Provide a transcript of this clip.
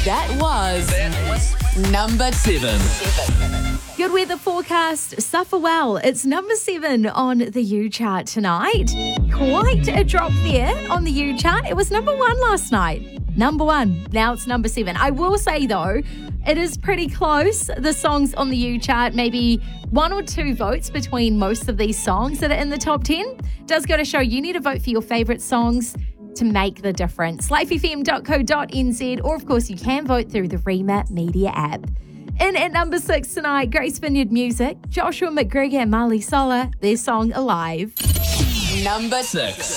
That was number 7. Good weather forecast. Suffer well. It's number 7 on the U chart tonight. Quite a drop there on the U chart. It was number 1 last night. Number 1. Now it's number 7. I will say though, it is pretty close. The songs on the U chart, maybe 1 or 2 votes between most of these songs that are in the top 10. Does go to show you need to vote for your favourite songs to make the difference. lifefm.co.nz, or of course you can vote through the Rema Media app. In at number 6 tonight, Grace Vineyard Music, Joshua McGregor and Marley Sola, their song Alive. Number 6.